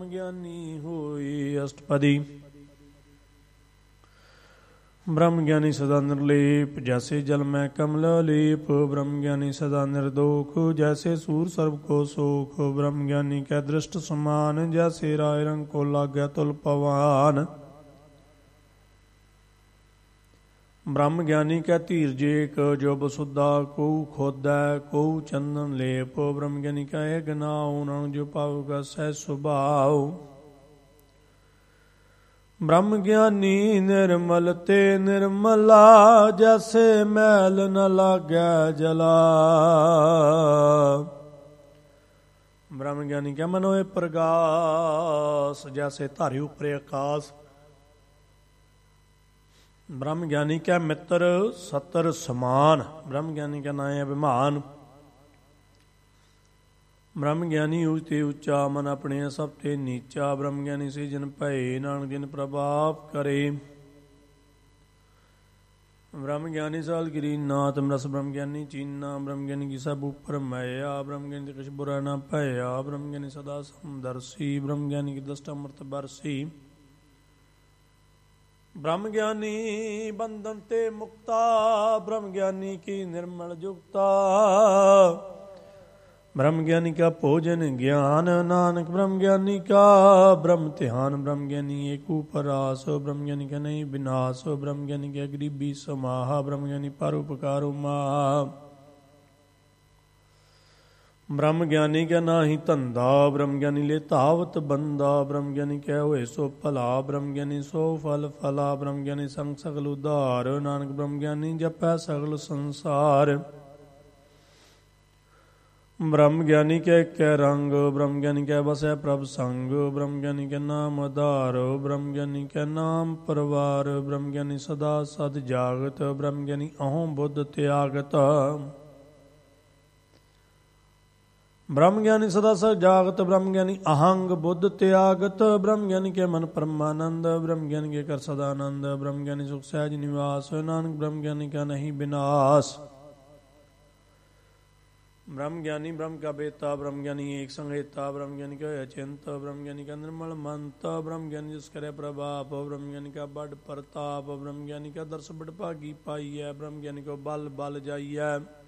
ਗਿਆਨੀ ਹੋਈ। ਅਸ਼ਟਪਦੀ। ਬ੍ਰਹਮ ਗਿਆਨੀ ਸਦਾ ਨਿਰਲੇਪ, ਜੈਸੇ ਜਲ ਮੈਂ ਕਮਲ ਲੇਪ। ਬ੍ਰਹਮ ਗਿਆਨੀ ਸਦਾ ਨਿਰਦੋਖ, ਜੈਸੇ ਸੂਰ ਸਰਬ ਕੋ ਸੋਖ। ਬ੍ਰਹਮ ਗਿਆਨੀ ਕੈ ਦ੍ਰਿਸ਼ਟ ਸਮਾਨ, ਜੈਸੇ ਰਾਏ ਰੰਗ ਕੋ ਲਾਗੈ ਤੁਲ ਪਵਾਨ। ਬ੍ਰਹਮ ਗਿਆਨੀ ਕੈ ਧੀਰਜ ਏਕ, ਜੋ ਬਸੁਧਾ ਕਉ ਖੋਦੈ ਕਉ ਚੰਦਨ ਲੇਪ। ਬ੍ਰਹਮ ਗਿਆਨੀ ਕੈ ਏਕ ਨਾਉ, ਨਾਨਕ ਜੋ ਪਾਵੈ ਸਹਿਜ ਸੁਭਾਉ। ਬ੍ਰਹਮ ਗਿਆਨੀ ਨਿਰਮਲ ਤੇ ਨਿਰਮਲਾ, ਜੈਸੇ ਮੈਲ ਨ ਲਾਗੈ ਜਲਾ। ਬ੍ਰਹਮ ਗਿਆਨੀ ਕੈ ਮਨ ਹੋਏ ਪ੍ਰਗਾਸ, ਜੈਸੇ ਧਾਰੇ ਉਪਰੇ ਆਕਾਸ। ਬ੍ਰਹਮ ਗਿਆਨੀ ਕੈ ਮਿੱਤਰ ਸਤਰ ਸਮਾਨ, ਬ੍ਰਹਮ ਗਿਆਨੀ ਕੈ ਨਾਏ ਅਭਿਮਾਨ। ਬ੍ਰਹਮ ਗਿਆਨੀ ਊਚ ਤੇ ਉੱਚਾ, ਮਨ ਆਪਣੇ ਸਭ ਤੇ ਨੀਚਾ। ਬ੍ਰਹਮ ਗਿਆਨੀ ਸੇ ਜਿਨ ਭਏ, ਨਾਨਕ ਜਿਨ ਪ੍ਰਭਾਵ ਕਰੇ। ਬ੍ਰਹਮ ਗਿਆਨੀ ਸਾਲ ਗਿਰੀ ਨਾਥ, ਰਸ ਬ੍ਰਹਮ ਗਿਆਨੀ ਚੀਨਾ। ਬ੍ਰਹਮ ਗਿਆਨੀ ਕੀ ਸਭ ਉਪਰ ਮਾਇਆ, ਬ੍ਰਹਮ ਗਿਆਨੀ ਤੇ ਕੁਛ ਬੁਰਾ ਨਾ ਭਇਆ। ਬ੍ਰਹਮ ਗਿਆਨੀ ਸਦਾ ਸਮਦਰਸੀ, ਬ੍ਰਹਮ ਗਿਆਨੀ ਕੀ ਦ੍ਰਿਸ਼ਟ ਅੰਮ੍ਰਿਤ ਬਰਸੀ। ਬ੍ਰਹਮ ਗਿਆਨੀ ਬੰਧਨ ਤੇ ਮੁਕਤਾ, ਬ੍ਰਹਮ ਗਿਆਨੀ ਕੀ ਨਿਰਮਲ ਜੁਗਤਾ। ਬ੍ਰਹਮ ਗਿਆਨੀ ਕਾ ਭੋਜਨ ਗਿਆਨ, ਨਾਨਕ ਬ੍ਰਹਮ ਗਿਆਨੀ ਕਾ ਬ੍ਰਹਮ ਧਿਆਨ। ਬ੍ਰਹਮ ਗਿਆਨੀ ਏਕ ਉਪਰਾਸ, ਬ੍ਰਹਮ ਗਿਆਨੀ ਕਾ ਨਹੀਂ ਵਿਨਾਸ਼। ਬ੍ਰਹਮ ਗਿਆਨੀ ਕੈ ਗਰੀਬੀ ਸਮਾਹ, ਬ੍ਰਹਮ ਗਿਆਨੀ ਪਰ ਉਪਕਾਰ ਉਮਾਹ। ਬ੍ਰਹਮ ਗਿਆਨੀ ਕੈ ਨਾਹੀ ਧੰਦਾ, ਬ੍ਰਹਮ ਗਿਆਨੀ ਲੈ ਧਾਵਤ ਬੰਦਾ। ਬ੍ਰਹਮ ਗਿਆਨੀ ਕੈ ਹੋਏ ਸੋ ਭਲਾ, ਬ੍ਰਹਮ ਗਿਆਨੀ ਸੋ ਫਲ ਫਲਾ। ਬ੍ਰਹਮ ਗਿਆਨੀ ਸੰਗ ਸਗਲ ਉਧਾਰ, ਨਾਨਕ ਬ੍ਰਹਮ ਗਿਆਨੀ ਜਪੈ ਸਗਲ ਸੰਸਾਰ। ਬ੍ਰਹਮ ਗਿਆਨੀ ਕੈ ਇੱਕੈ ਰੰਗ, ਬ੍ਰਹਮ ਗਿਆਨੀ ਕੈ ਵਸੈ ਪ੍ਰਭ ਸੰਗ। ਬ੍ਰਹਮ ਗਿਆਨੀ ਕੈ ਨਾਮ ਆਧਾਰ, ਬ੍ਰਹਮ ਗਿਆਨੀ ਕੈ ਨਾਮ ਪਰਵਾਰ। ਬ੍ਰਹਮ ਗਿਆਨੀ ਸਦਾ ਸਦ ਜਾਗਤ, ਬ੍ਰਹਮ ਗਿਆਨੀ ਅਹੰ ਬੁੱਧ ਤਿਆਗਤ। ਬ੍ਰਹਮ ਗਿਆਨੀ ਸਦਾ ਸਦ ਜਾਗਤ, ਬ੍ਰਹਮ ਗਿਆਨੀ ਅਹੰਗ ਬੁੱਧ ਤਿਆਗਤ। ਬ੍ਰਹਮ ਗਿਆਨੀ ਕੇ ਮਨ ਪਰਮਾਨੰਦ, ਬ੍ਰਹਮ ਗਿਆਨੀ ਕੇ ਕਰ ਸਦਾ ਆਨੰਦ। ਬ੍ਰਹਮ ਗਿਆਨੀ ਸੁਖ ਸਹਿਜ ਨਿਵਾਸ, ਨਾਨਕ ਬ੍ਰਹਮ ਗਿਆਨੀ ਕਾ ਨਹੀਂ ਬਿਨਾਸ਼। ਬ੍ਰਹਮ ਗਿਆਨੀ ਬ੍ਰਹਮ ਕਾ ਬੇਤਾ, ਬ੍ਰਹਮ ਗਿਆਨੀ ਏਕ ਸੰਗੇਤਾ। ਬ੍ਰਹਮ ਗਿਆਨੀ ਕਾ ਹੋਇ ਅਚਿੰਤ, ਬ੍ਰਹਮ ਗਿਆਨੀ ਕਾ ਨਿਰਮਲ ਮੰਤ। ਬ੍ਰਹਮ ਗਿਆਨੀ ਜਿਸ ਕਰੇ ਪ੍ਰਭਾਪ, ਬ੍ਰਹਮ ਗਿਆਨੀ ਕਾ ਬੜ ਪ੍ਰਤਾਪ। ਬ੍ਰਹਮ ਗਿਆਨੀ ਕਾ ਦਰਸ ਬੜ ਭਾਗੀ ਪਾਈਐ, ਬ੍ਰਹਮ ਗਿਆਨੀ ਕੋ ਬਲ ਬਲ ਜਾਈਐ।